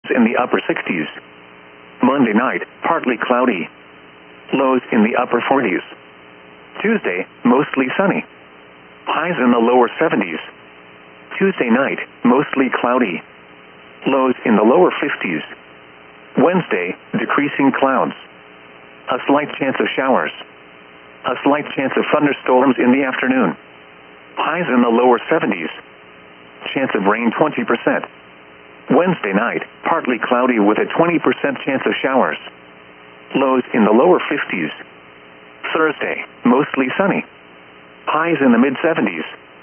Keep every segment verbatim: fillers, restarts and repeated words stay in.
in the upper sixties. Monday night, partly cloudy. Lows in the upper forties. Tuesday, mostly sunny. Highs in the lower seventies. Tuesday night, mostly cloudy. Lows in the lower fifties. Wednesday, decreasing clouds. A slight chance of showers. A slight chance of thunderstorms in the afternoon. Highs in the lower seventies. Chance of rain twenty percent. Wednesday night, partly cloudy with a twenty percent chance of showers. Lows in the lower fifties. Thursday, mostly sunny. Highs in the mid seventies.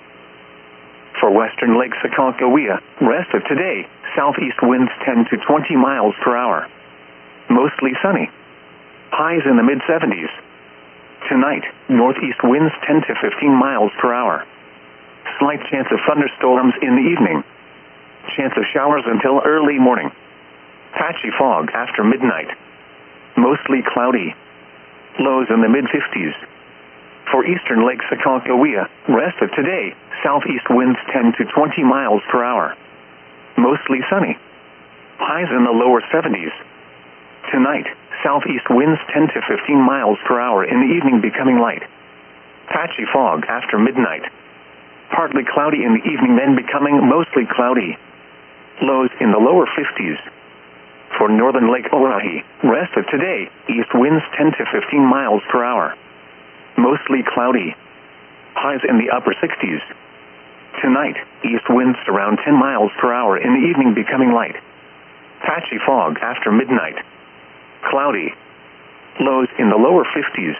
For western Lake Sakakawea, rest of today, southeast winds ten to twenty miles per hour. Mostly sunny. Highs in the mid seventies. Tonight, northeast winds ten to fifteen miles per hour. Slight chance of thunderstorms in the evening. Chance of showers until early morning. Patchy fog after midnight. Mostly cloudy. Lows in the mid fifties. For eastern Lake Sakakawea, rest of today, southeast winds ten to twenty miles per hour. Mostly sunny. Highs in the lower seventies. Tonight, southeast winds ten to fifteen miles per hour in the evening becoming light. Patchy fog after midnight. Partly cloudy in the evening then becoming mostly cloudy. Lows in the lower fifties. For northern Lake Oahe, rest of today, east winds ten to fifteen miles per hour. Mostly cloudy. Highs in the upper sixties. Tonight, east winds around ten miles per hour in the evening becoming light. Patchy fog after midnight. Cloudy. Lows in the lower fifties.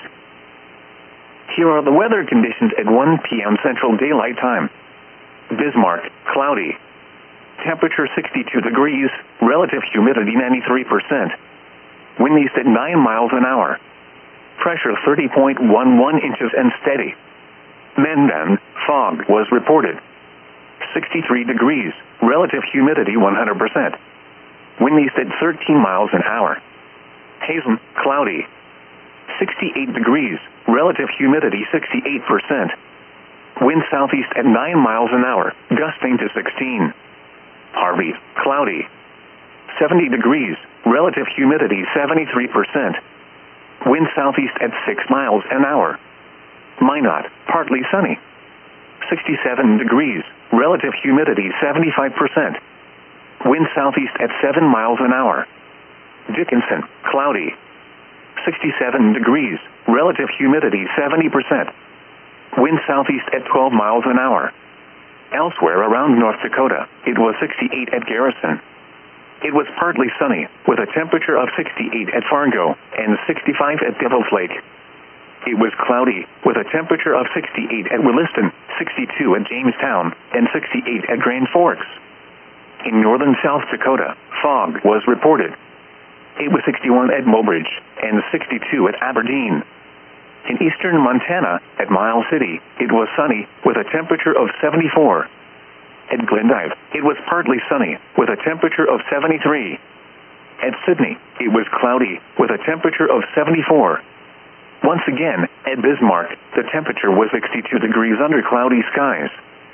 Here are the weather conditions at one p m Central Daylight Time. Bismarck, cloudy. Temperature sixty-two degrees, relative humidity ninety-three percent. Wind east at nine miles an hour. Pressure thirty point one one inches and steady. Mandan, fog was reported. sixty-three degrees, relative humidity one hundred percent. Wind east at thirteen miles an hour. Hazen, cloudy. sixty-eight degrees, relative humidity sixty-eight percent. Wind southeast at nine miles an hour, gusting to sixteen. Harvey, cloudy. seventy degrees, relative humidity seventy-three percent. Wind southeast at six miles an hour. Minot, partly sunny. sixty-seven degrees, relative humidity seventy-five percent. Wind southeast at seven miles an hour. Dickinson, cloudy. sixty-seven degrees, relative humidity seventy percent. Wind southeast at twelve miles an hour. Elsewhere around North Dakota, it was sixty-eight at Garrison. It was partly sunny, with a temperature of sixty-eight at Fargo and sixty-five at Devil's Lake. It was cloudy, with a temperature of sixty-eight at Williston, sixty-two at Jamestown, and sixty-eight at Grand Forks. In northern South Dakota, fog was reported. It was sixty-one at Mobridge and sixty-two at Aberdeen. In eastern Montana, at Miles City, it was sunny, with a temperature of seventy-four. At Glendive, it was partly sunny, with a temperature of seventy-three. At Sydney, it was cloudy, with a temperature of seventy-four. Once again, at Bismarck, the temperature was sixty-two degrees under cloudy skies.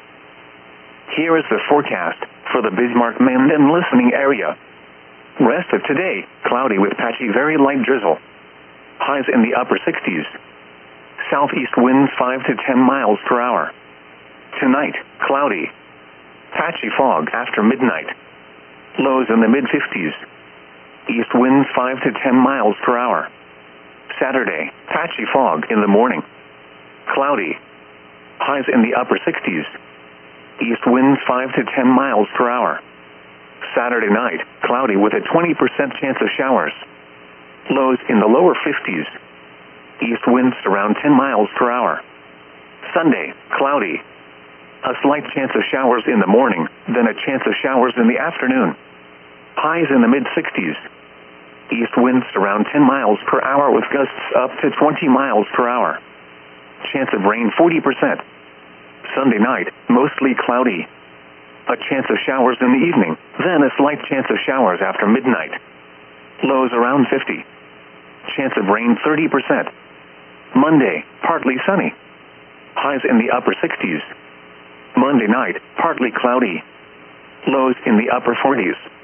Here is the forecast for the Bismarck-Mandan listening area. Rest of today, cloudy with patchy very light drizzle. Highs in the upper sixties. Southeast winds five to ten miles per hour. Tonight, cloudy. Patchy fog after midnight. Lows in the mid fifties. East winds five to ten miles per hour. Saturday, patchy fog in the morning. Cloudy. Highs in the upper sixties. East winds five to ten miles per hour. Saturday night, cloudy with a twenty percent chance of showers. Lows in the lower fifties. East winds around ten miles per hour. Sunday, cloudy. A slight chance of showers in the morning, then a chance of showers in the afternoon. Highs in the mid sixties. East winds around ten miles per hour with gusts up to twenty miles per hour. Chance of rain forty percent. Sunday night, mostly cloudy. A chance of showers in the evening, then a slight chance of showers after midnight. Lows around fifty. Chance of rain thirty percent. Monday, partly sunny. Highs in the upper sixties. Monday night, partly cloudy. Lows in the upper forties.